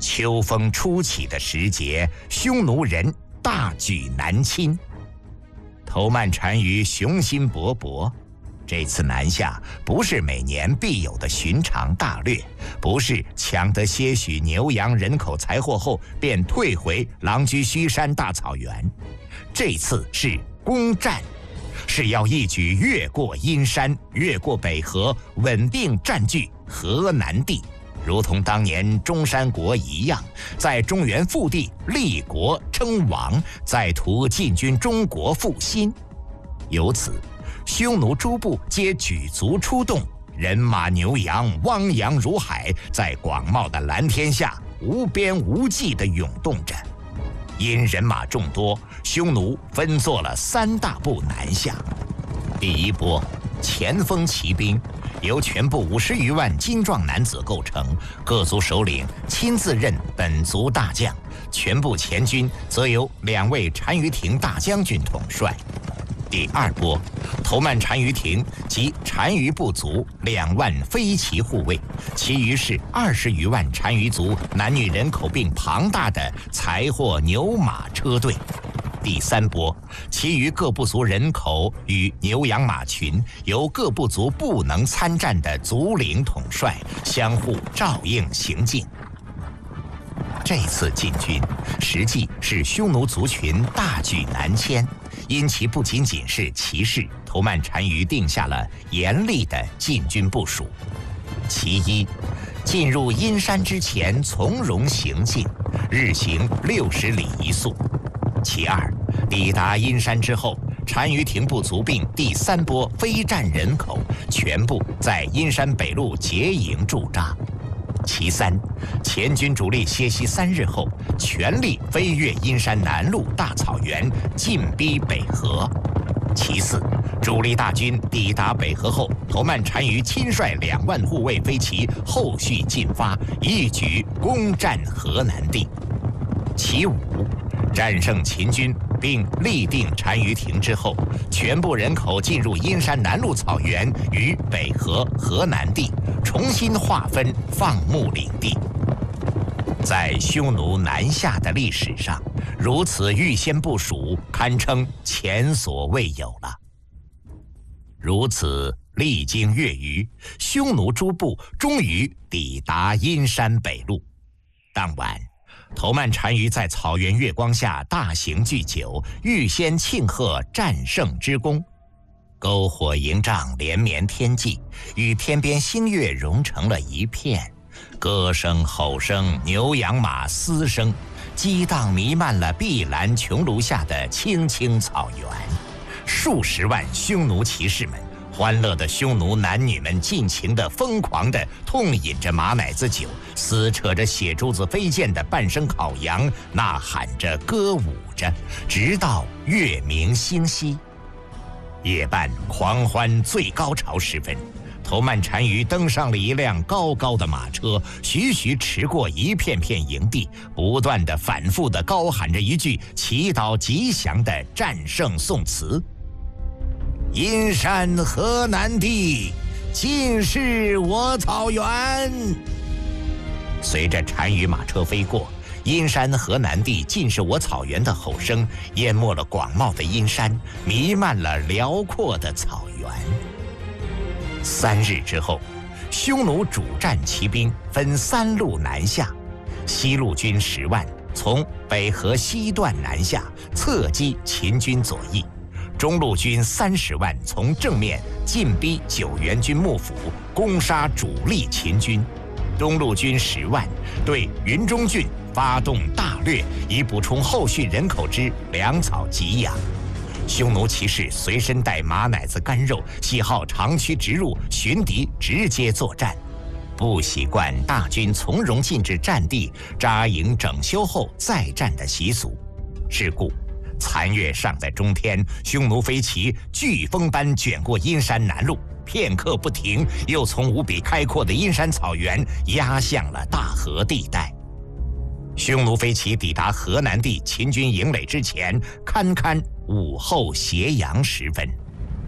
秋风初起的时节，匈奴人大举南侵。头曼单于雄心勃勃，这次南下不是每年必有的寻常大掠，不是抢得些许牛羊人口财货后便退回狼居胥山大草原，这次是攻占，是要一举越过阴山，越过北河，稳定占据河南地，如同当年中山国一样，在中原腹地立国称王，再图进军中国复兴。由此，匈奴诸部皆举足出动，人马牛羊汪洋如海，在广袤的蓝天下无边无际地涌动着。因人马众多，匈奴分作了3大部南下。第一波前锋骑兵由全部50余万精壮男子构成，各族首领亲自任本族大将，全部前军则由2位单于庭大将军统帅。第二波，头曼单于庭及单于部族2万飞骑护卫，其余是20余万单于族男女人口并庞大的财货牛马车队。第三波，其余各部族人口与牛羊马群，由各部族不能参战的族领统帅，相互照应行进。这次进军实际是匈奴族群大举南迁，因其不仅仅是骑士，头曼单于定下了严厉的进军部署。其一，进入阴山之前从容行进，日行60里1宿。其二，抵达阴山之后，单于庭部族并第3波飞战人口全部在阴山北路结营驻扎。其三，前军主力歇息3日后，全力飞越阴山南路大草原，进逼北河。其四，主力大军抵达北河后，头曼单于亲率2万护卫飞骑后续进发，一举攻占河南地。其五，战胜秦军并立定单于庭之后，全部人口进入阴山南路草原与北河河南地，重新划分放牧领地。在匈奴南下的历史上，如此预先部署，堪称前所未有了。如此历经月余，匈奴诸部终于抵达阴山北路。当晚，头曼单于在草原月光下大行聚酒，预先庆贺战胜之功。篝火营帐连绵天际，与天边星月融成了一片，歌声吼声牛羊马嘶声激荡弥漫了碧蓝穹庐下的青青草原。数十万匈奴骑士们，欢乐的匈奴男女们尽情地疯狂地痛饮着马奶子酒，撕扯着血珠子飞溅的半生烤羊，呐喊着歌舞着，直到月明星稀。夜半狂欢最高潮时分，头曼单于登上了一辆高高的马车，徐徐驰过一片片营地，不断地反复地高喊着一句祈祷吉祥的战胜颂词：阴山河南地，尽是我草原。随着单于马车飞过，阴山河南地尽是我草原的吼声淹没了广袤的阴山，弥漫了辽阔的草原。3日之后，匈奴主战骑兵分3路南下，西路军10万从北河西段南下，侧击秦军左翼；中路军30万从正面进逼九原军幕府，攻杀主力秦军；东路军10万对云中郡发动大掠，以补充后续人口之粮草给养。匈奴骑士随身带马奶子干肉，喜好长驱直入，寻敌直接作战，不习惯大军从容进至战地扎营整修后再战的习俗。是故残月尚在中天，匈奴飞骑飓风般卷过阴山南路，片刻不停，又从无比开阔的阴山草原压向了大河地带。匈奴飞骑抵达河南地秦军营垒之前，堪堪午后斜阳时分。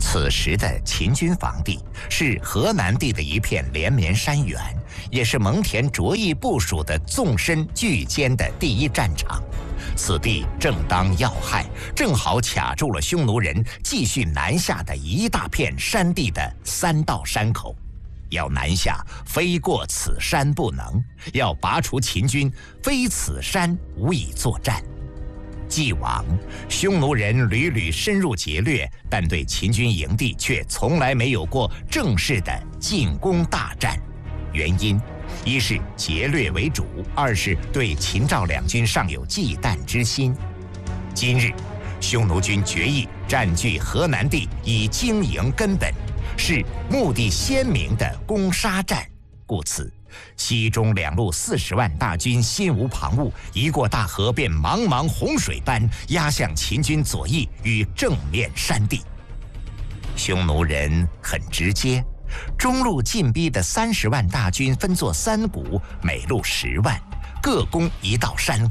此时的秦军防地是河南地的一片连绵山原，也是蒙恬着意部署的纵深巨坚的第一战场。此地正当要害，正好卡住了匈奴人继续南下的一大片山地的3道山口。要南下，非过此山不能；要拔除秦军，非此山无以作战。既往，匈奴人屡屡深入劫掠，但对秦军营地却从来没有过正式的进攻大战。原因，一是劫掠为主，二是对秦赵两军尚有忌惮之心。今日，匈奴军决意占据河南地以经营根本，是目的鲜明的攻杀战，故此西中两路40万大军心无旁骛，一过大河便茫茫洪水般压向秦军左翼与正面山地。匈奴人很直接，中路进逼的30万大军分作3股，每路10万，各攻一道山